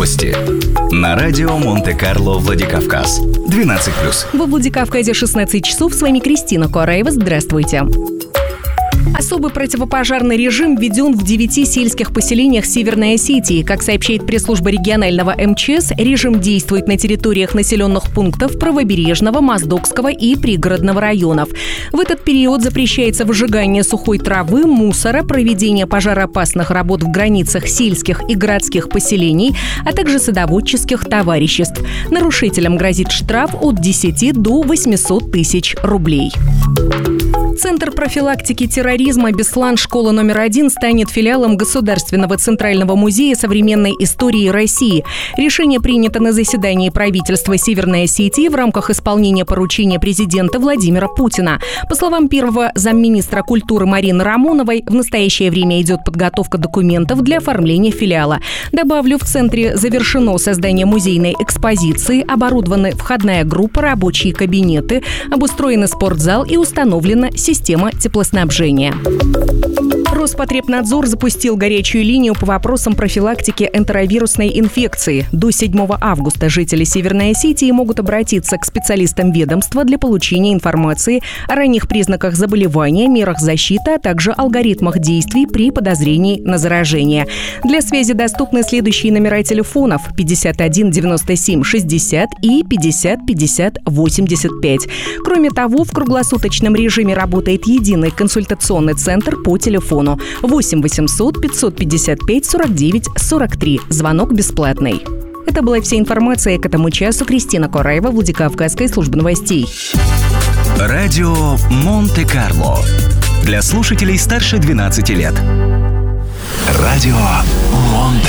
Новости на радио Монте-Карло Владикавказ. 12+. Во Владикавказе 16 часов. С вами Кристина Кораева. Здравствуйте. Особый противопожарный режим введен в 9 сельских поселениях Северной Осетии. Как сообщает пресс-служба регионального МЧС, режим действует на территориях населенных пунктов Правобережного, Моздокского и пригородного районов. В этот период запрещается выжигание сухой травы, мусора, проведение пожароопасных работ в границах сельских и городских поселений, а также садоводческих товариществ. Нарушителям грозит штраф от 10 до 800 тысяч рублей. Центр профилактики терроризма «Беслан. Школа номер 1» станет филиалом Государственного центрального музея современной истории России. Решение принято на заседании правительства Северной Осетии в рамках исполнения поручения президента Владимира Путина. По словам первого замминистра культуры Марины Рамоновой, в настоящее время идет подготовка документов для оформления филиала. Добавлю, в центре завершено создание музейной экспозиции, оборудованы входная группа, рабочие кабинеты, обустроен спортзал и установлена система теплоснабжения. Роспотребнадзор запустил горячую линию по вопросам профилактики энтеровирусной инфекции. До 7 августа жители Северной Осетии могут обратиться к специалистам ведомства для получения информации о ранних признаках заболевания, мерах защиты, а также алгоритмах действий при подозрении на заражение. Для связи доступны следующие номера телефонов: 51 97 60 и 50 50 85. Кроме того, в круглосуточном режиме работает единый консультационный центр по телефону 8 800 555 49 43. Звонок бесплатный. Это была вся информация к этому часу. Кристина Кораева, Владикавказская служба новостей. Радио Монте-Карло. Для слушателей старше 12 лет. Радио